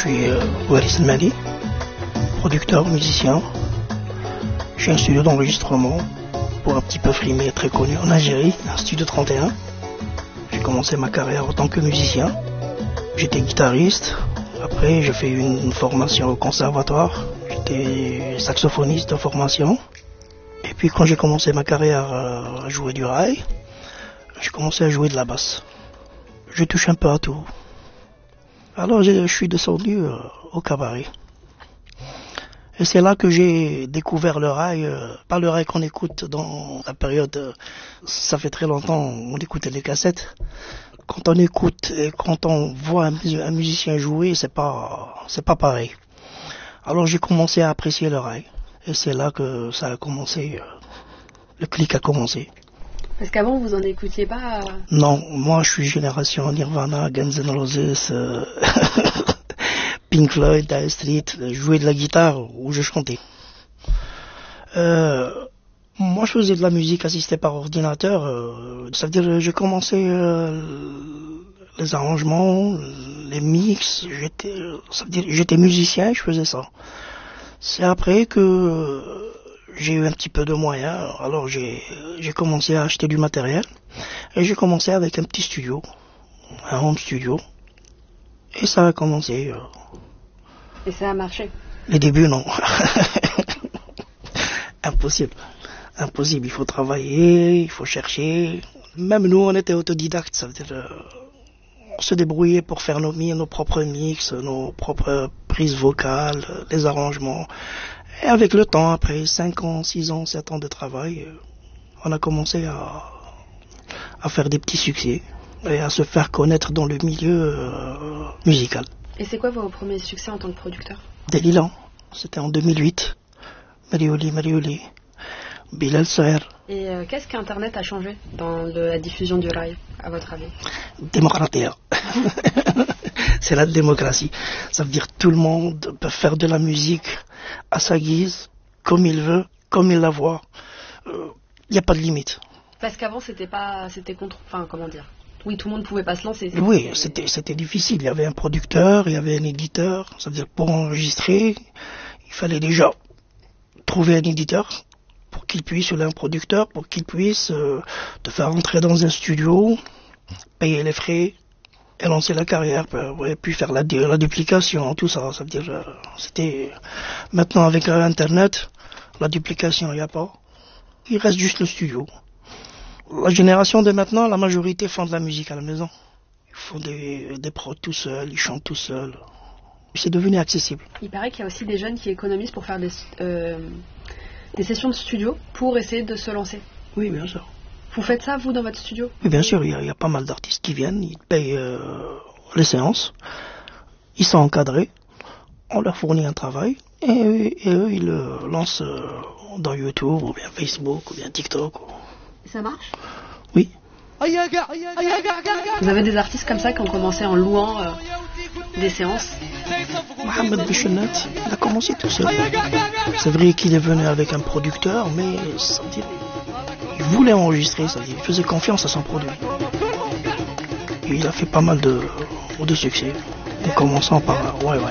suis Waris Mali, producteur, musicien. J'ai un studio d'enregistrement pour un petit peu frimer très connu en Algérie, un studio 31. J'ai commencé ma carrière en tant que musicien. J'étais guitariste. Après, j'ai fait une formation au conservatoire. J'étais saxophoniste de formation. Et puis quand j'ai commencé ma carrière à jouer du rail, j'ai commencé à jouer de la basse. Je touche un peu à tout. Alors je suis descendu au cabaret. Et c'est là que j'ai découvert le rail, pas le rail qu'on écoute dans la période, ça fait très longtemps, on écoutait les cassettes. Quand on écoute et quand on voit un musicien jouer, c'est pas pareil. Alors j'ai commencé à apprécier le rail. Et c'est là que ça a commencé, le clic a commencé. Parce qu'avant, vous en écoutiez pas Non, moi je suis génération Nirvana, Guns N' Roses, Pink Floyd, Dire Straits, je jouais de la guitare ou je chantais. Moi je faisais de la musique assistée par ordinateur, ça veut dire j'ai commencé les arrangements, les mix, ça veut dire j'étais musicien et je faisais ça. C'est après que j'ai eu un petit peu de moyens, alors j'ai commencé à acheter du matériel et j'ai commencé avec un petit studio, un home studio, et ça a commencé. Et ça a marché? Les débuts, non. Impossible, il faut travailler, il faut chercher. Même nous, on était autodidactes, ça veut dire on se débrouillait pour faire nos propres mix, nos propres prises vocales, les arrangements. Et avec le temps, après 5 ans, 6 ans, 7 ans de travail, on a commencé à faire des petits succès et à se faire connaître dans le milieu musical. Et c'est quoi vos premiers succès en tant que producteur? Delilan, c'était en 2008. Marioli, Bilal Saher. Et qu'est-ce qu'Internet a changé dans la diffusion du rail, à votre avis? Démocratie. C'est la démocratie. Ça veut dire que tout le monde peut faire de la musique à sa guise, comme il veut, comme il la voit. Il n'y a pas de limite. Parce qu'avant, c'était contre... Enfin, comment dire? Oui, tout le monde ne pouvait pas se lancer. Oui, c'était difficile. Il y avait un producteur, il y avait un éditeur. Ça veut dire que pour enregistrer, il fallait déjà trouver un éditeur pour qu'il puisse, ou un producteur, pour qu'il puisse te faire entrer dans un studio, payer les frais et lancer la carrière, puis faire la duplication, tout ça. Ça veut dire, c'était... Maintenant, avec Internet, la duplication, il n'y a pas. Il reste juste le studio. La génération de maintenant, la majorité font de la musique à la maison. Ils font des prods tout seuls, ils chantent tout seuls. C'est devenu accessible. Il paraît qu'il y a aussi des jeunes qui économisent pour faire des sessions de studio pour essayer de se lancer. Oui, bien sûr. Vous faites ça, vous, dans votre studio? Oui, bien sûr, il y a pas mal d'artistes qui viennent, ils payent les séances, ils sont encadrés, on leur fournit un travail, et eux, ils le lancent dans YouTube, ou bien Facebook, ou bien TikTok. Ça marche? Oui. Vous avez des artistes comme ça qui ont commencé en louant des séances? Mohamed Bichennet, il a commencé tout seul. C'est vrai qu'il est venu avec un producteur, mais ça veut dire, il voulait enregistrer, ça veut dire, il faisait confiance à son produit. Et il a fait pas mal de succès, en commençant par... Ouais.